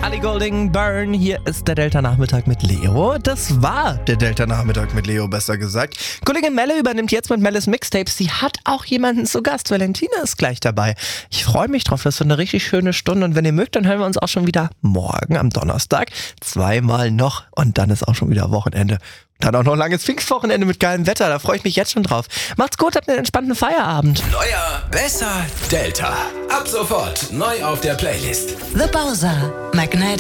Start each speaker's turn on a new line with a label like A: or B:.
A: Ali Golding, Burn, hier ist der Delta-Nachmittag mit Leo. Das war der Delta-Nachmittag mit Leo, besser gesagt. Kollegin Melle übernimmt jetzt mit Melles Mixtapes. Sie hat auch jemanden zu Gast. Valentina ist gleich dabei. Ich freue mich drauf, das wird eine richtig schöne Stunde. Und wenn ihr mögt, dann hören wir uns auch schon wieder morgen am Donnerstag. Zweimal noch und dann ist auch schon wieder Wochenende. Dann auch noch ein langes Pfingstwochenende mit geilem Wetter, da freue ich mich jetzt schon drauf. Macht's gut, habt einen entspannten Feierabend.
B: Neuer, besser, Delta. Ab sofort neu auf der Playlist.
C: The Bowser Magnetic.